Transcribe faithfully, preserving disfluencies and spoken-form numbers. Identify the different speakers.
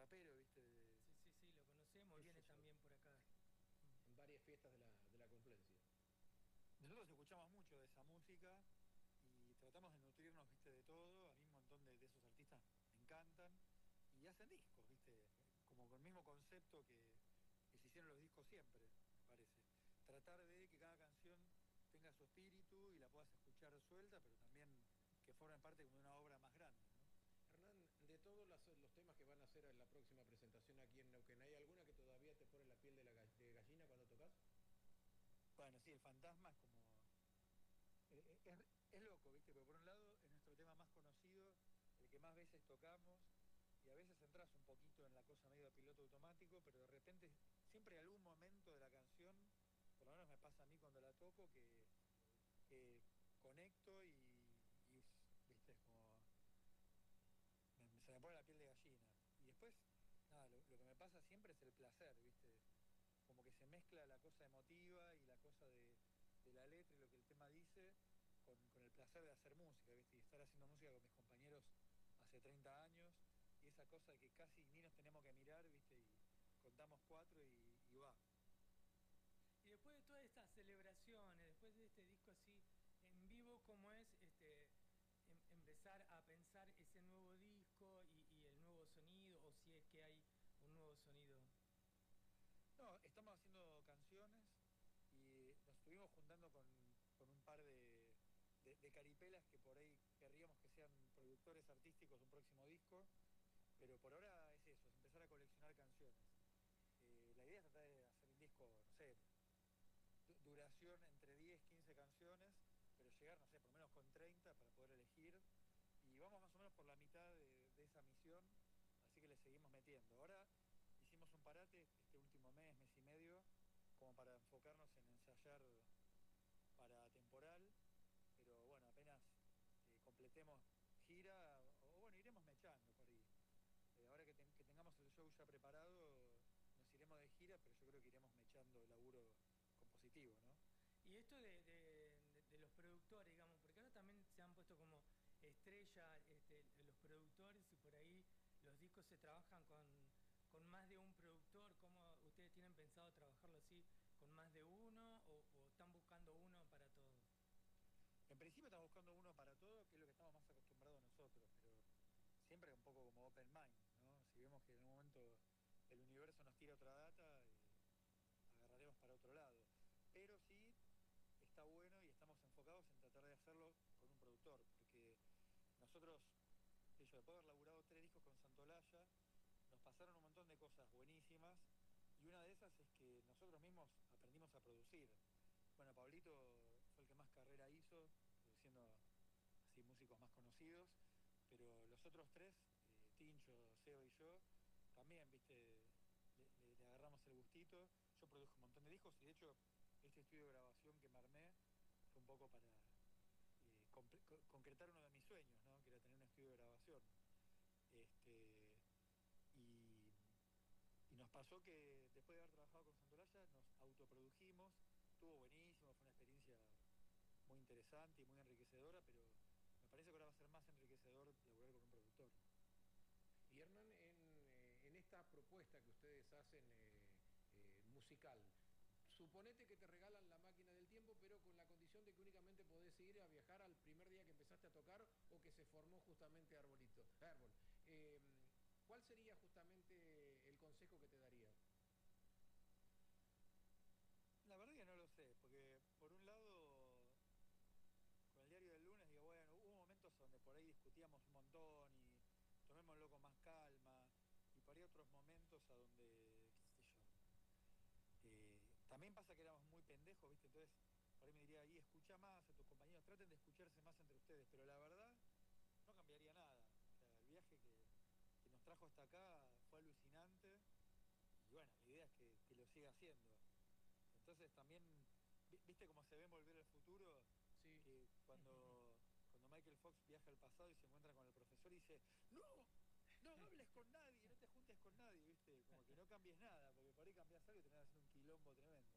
Speaker 1: rapero, ¿viste? De...
Speaker 2: Sí, sí, sí, lo conocemos, viene también por acá.
Speaker 3: En varias fiestas de la, de la confluencia.
Speaker 1: Nosotros escuchamos mucho de esa música y tratamos de nutrirnos, ¿viste? De todo. A mí un montón de, de esos artistas me encantan y hacen discos, ¿viste? Como con el mismo concepto que, que se hicieron los discos siempre, me parece. Tratar de que cada canción tenga su espíritu y la puedas escuchar suelta, pero también que formen parte como de una obra más grande, ¿no?
Speaker 3: Hernán, de todos los, los temas que van a hacer en la próxima presentación aquí en Neuquén, ¿hay alguna que todavía te pone la piel de, la, de gallina cuando tocas?
Speaker 1: Bueno, sí, el fantasma es como... eh, Es, es loco, ¿viste? Porque por un lado es nuestro tema más conocido, el que más veces tocamos, y a veces entras un poquito en la cosa medio de piloto automático, pero de repente siempre hay algún momento de la canción, por lo menos me pasa a mí cuando la toco, que, que conecto y, y, ¿viste? Es como... Me, se me pone la piel de gallina. Y después, nada, lo, lo que me pasa siempre es el placer, ¿viste? Como que se mezcla la cosa emotiva y la cosa de, de la letra y lo que el tema dice con, con el placer de hacer música, ¿viste? Y estar haciendo música con mis compañeros hace treinta años y esa cosa de que casi ni nos tenemos que mirar, ¿viste? Y contamos cuatro y, y va.
Speaker 2: Y después de todas estas celebraciones, después de este disco así en vivo, ¿cómo es este em, empezar a pensar ese nuevo disco y, y el nuevo sonido, o si es que hay un nuevo sonido?
Speaker 1: No, estamos haciendo canciones y nos estuvimos juntando con, con un par de, de, de caripelas que por ahí querríamos que sean productores artísticos de un próximo disco, pero por ahora es eso, es empezar a coleccionar canciones. Eh, la idea es tratar de hacer un disco, no sé, duración entre diez, quince canciones, pero llegar, no sé, por lo menos con treinta para poder elegir. Y vamos más o menos por la mitad de, de esa misión, así que le seguimos metiendo. Ahora hicimos un parate este último mes, mes y medio, como para enfocarnos en ensayar para temporal, pero bueno, apenas eh, completemos gira, o, o bueno, iremos mechando por ahí. Eh, ahora que, ten, que tengamos el show ya preparado, nos iremos de gira, pero yo creo que iremos mechando el laburo compositivo, ¿no?
Speaker 2: Y esto de, de, de, de los productores, digamos, porque ahora también se han puesto como estrella este, los productores y por ahí los discos se trabajan con, con más de un productor. ¿Cómo ustedes tienen pensado trabajarlo así, con más de uno, o, o están buscando uno para todo?
Speaker 1: En principio estamos buscando uno para todo, que es lo que estamos más acostumbrados nosotros, pero siempre un poco como open mind, ¿no? Si vemos que en un momento el universo nos tira otra data, eh, agarraremos para otro lado. Pero sí está bueno y estamos enfocados en tratar de hacerlo con un productor, porque nosotros, yo, después de haber laburado tres discos con Santolaya, nos pasaron un montón de cosas buenísimas y una de esas es que nosotros mismos aprendimos a producir. Bueno, Pablito fue el que más carrera hizo, produciendo así músicos más conocidos, pero los otros tres, eh, Tincho, Seo y yo, también, viste, le, le, le agarramos el gustito. Yo produje un montón de discos y de hecho este estudio de grabación que me armé fue un poco para eh, con, concretar uno de mis sueños, ¿no? Que era tener un estudio de grabación. Este, y, y nos pasó que después de haber trabajado con Santolaya nos autoprodujimos, estuvo buenísimo, fue una experiencia muy interesante y muy enriquecedora, pero me parece que ahora va a ser más enriquecedor laburar con un productor.
Speaker 3: Y Hernán, en, eh, en esta propuesta que ustedes hacen eh, eh, musical, suponete que te regalan la máquina del tiempo, pero con la condición de que únicamente podés ir a viajar al primer día que empezaste a tocar o que se formó justamente Arbolito, Árbol. Eh, ¿Cuál sería justamente el consejo que te daría?
Speaker 1: La verdad que no lo sé, porque por un lado, con el diario del lunes, digo, bueno, hubo momentos donde por ahí discutíamos un montón y tomémoslo con más calma, y por ahí otros momentos a donde, qué sé yo, eh, también pasa que éramos muy pendejos, ¿viste? Entonces, por ahí me diría, y escucha más a tus compañeros, traten de escucharse más entre ustedes, pero la verdad, no cambiaría nada. O sea, el viaje que, que nos trajo hasta acá fue alucinante, y bueno, la idea es que, que lo siga haciendo. Entonces también, ¿viste cómo se ve en Volver al Futuro?
Speaker 3: Sí.
Speaker 1: Que cuando, cuando Michael Fox viaja al pasado y se encuentra con el profesor y dice, no, no hables con nadie, no te juntes con nadie, ¿viste? Como que no cambies nada, porque por ahí cambias algo y terminas haciendo un quilombo tremendo.